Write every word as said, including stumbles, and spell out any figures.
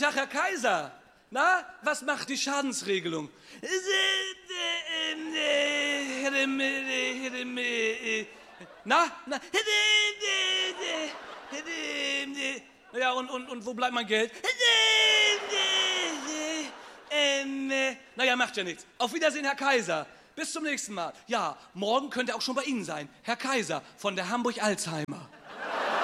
Tag, Herr Kaiser. Na, was macht die Schadensregelung? Na, na, ja, und, und, und wo bleibt mein Geld? Naja, macht ja nichts. Auf Wiedersehen, Herr Kaiser. Bis zum nächsten Mal. Ja, morgen könnte er auch schon bei Ihnen sein. Herr Kaiser von der Hamburg Alzheimer.